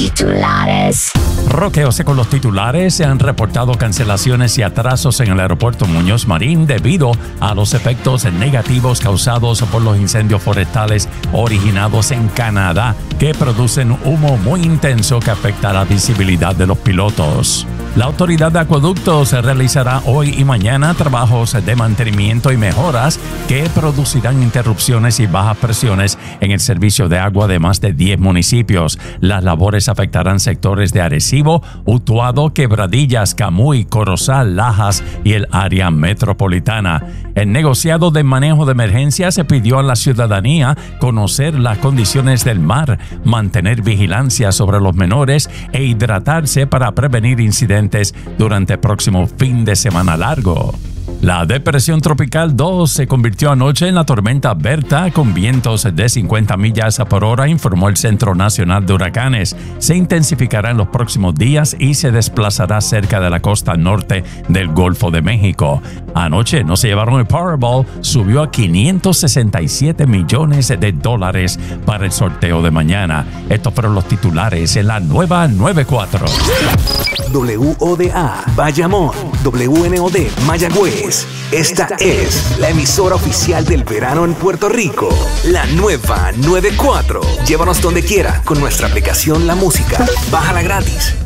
titulares. Roqueose con los titulares. Se han reportado cancelaciones y atrasos en el aeropuerto Muñoz Marín debido a los efectos negativos causados por los incendios forestales originados en Canadá, que producen humo muy intenso que afecta la visibilidad de los pilotos. La Autoridad de Acueductos realizará hoy y mañana trabajos de mantenimiento y mejoras que producirán interrupciones y bajas presiones en el servicio de agua de más de 10 municipios. Las labores afectarán sectores de Arecibo, Utuado, Quebradillas, Camuy, Corozal, Lajas y el área metropolitana. El negociado de manejo de emergencia se pidió a la ciudadanía conocer las condiciones del mar, mantener vigilancia sobre los menores e hidratarse para prevenir incidentes durante el próximo fin de semana largo. La depresión tropical 2 se convirtió anoche en la tormenta Berta con vientos de 50 millas por hora, informó el Centro Nacional de Huracanes. Se intensificará en los próximos días y se desplazará cerca de la costa norte del Golfo de México. Anoche no se llevaron el Powerball, subió a $567 millones para el sorteo de mañana. Estos fueron los titulares en la nueva 94. WODA Bayamón, WNOD Mayagüez. Esta es la emisora oficial del verano en Puerto Rico, la nueva 94. Llévanos donde quiera con nuestra aplicación La Música. Bájala gratis.